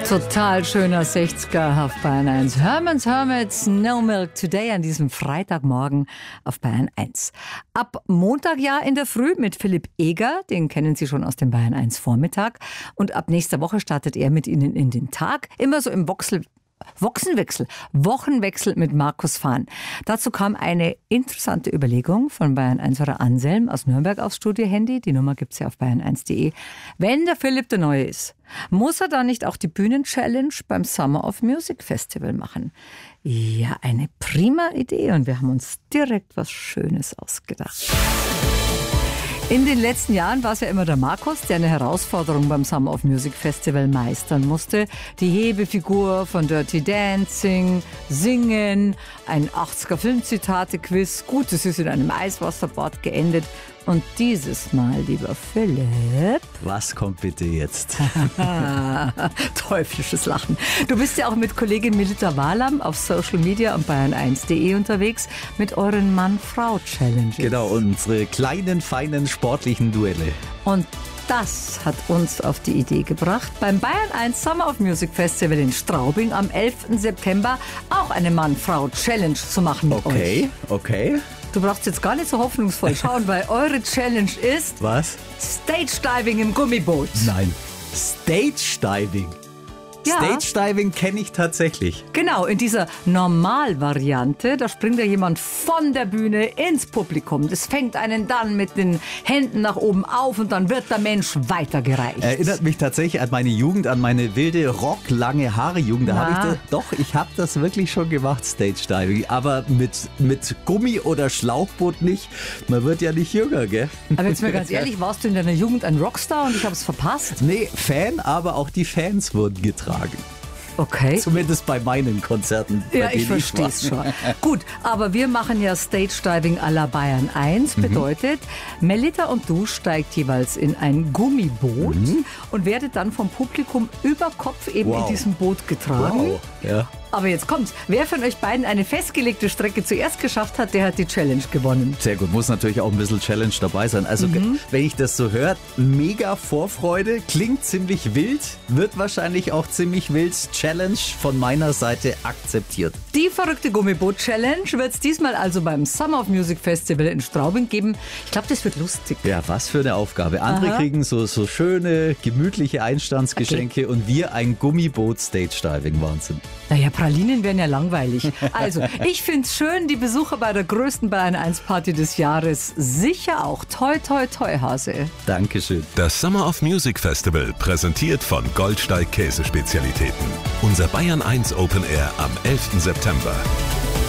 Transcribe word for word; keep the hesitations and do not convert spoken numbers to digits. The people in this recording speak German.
Total schöner sechziger auf Bayern eins. Herman's Hermits, No Milk Today an diesem Freitagmorgen auf Bayern eins. Ab Montag ja in der Früh mit Philipp Eger, den kennen Sie schon aus dem Bayern eins Vormittag. Und ab nächster Woche startet er mit Ihnen in den Tag. Immer so im Voxel. Wochenwechsel, Wochenwechsel mit Markus Fahn. Dazu kam eine interessante Überlegung von Bayern eins-Hörer Anselm aus Nürnberg aufs Studio-Handy. Die Nummer gibt's ja auf bayern eins punkt de. Wenn der Philipp der Neue ist, muss er da nicht auch die Bühnen-Challenge beim Summer of Music Festival machen? Ja, eine prima Idee und wir haben uns direkt was Schönes ausgedacht. In den letzten Jahren war es ja immer der Markus, der eine Herausforderung beim Summer of Music Festival meistern musste. Die Hebefigur von Dirty Dancing, Singen, ein achtziger-Filmzitate-Quiz. Gut, es ist in einem Eiswasserbad geendet. Und dieses Mal, lieber Philipp... Was kommt bitte jetzt? Teuflisches Lachen. Du bist ja auch mit Kollegin Melita Wahlam auf Social Media und bayern eins punkt de unterwegs mit euren Mann-Frau-Challenges. Genau, unsere kleinen, feinen, sportlichen Duelle. Und das hat uns auf die Idee gebracht, beim Bayern eins Summer of Music Festival in Straubing am elften September auch eine Mann-Frau-Challenge zu machen mit euch. Okay, okay. Du brauchst jetzt gar nicht so hoffnungsvoll schauen, weil eure Challenge ist... Was? Stage Diving im Gummiboot. Nein. Stage Diving. Ja. Stage Diving kenne ich tatsächlich. Genau, in dieser Normalvariante, da springt ja jemand von der Bühne ins Publikum. Das fängt einen dann mit den Händen nach oben auf und dann wird der Mensch weitergereicht. Erinnert mich tatsächlich an meine Jugend, an meine wilde rocklange Haare-Jugend. Da habe ich das, doch, ich habe das wirklich schon gemacht, Stage Diving. Aber mit, mit Gummi oder Schlauchboot nicht. Man wird ja nicht jünger, gell? Aber jetzt mal ganz ehrlich, warst du in deiner Jugend ein Rockstar und ich habe es verpasst? Nee, Fan, aber auch die Fans wurden getragen. Okay. Zumindest bei meinen Konzerten. Ja, ich verstehe es schon. Gut, aber wir machen ja Stage Diving à la Bayern eins. Bedeutet, mhm. Melita und du steigt jeweils in ein Gummiboot mhm. und werdet dann vom Publikum über Kopf eben wow. in diesem Boot getragen. Wow. Ja. Aber jetzt kommt's. Wer von euch beiden eine festgelegte Strecke zuerst geschafft hat, der hat die Challenge gewonnen. Sehr gut. Muss natürlich auch ein bisschen Challenge dabei sein. Also, mhm. wenn ich das so höre, mega Vorfreude, klingt ziemlich wild, wird wahrscheinlich auch ziemlich wild. Challenge von meiner Seite akzeptiert. Die verrückte Gummiboot-Challenge wird es diesmal also beim Summer of Music Festival in Straubing geben. Ich glaube, das wird lustig. Ja, was für eine Aufgabe. Andere Aha. kriegen so, so schöne, gemütliche Einstandsgeschenke okay. und wir ein Gummiboot-Stage-Diving. Wahnsinn. Naja, Pralinen wären ja langweilig. Also, ich finde es schön, die Besucher bei der größten Bayern eins Party des Jahres sicher auch. Toi, toi, toi, Hase. Dankeschön. Das Summer of Music Festival, präsentiert von Goldsteig Käsespezialitäten. Unser Bayern eins Open Air am elften September.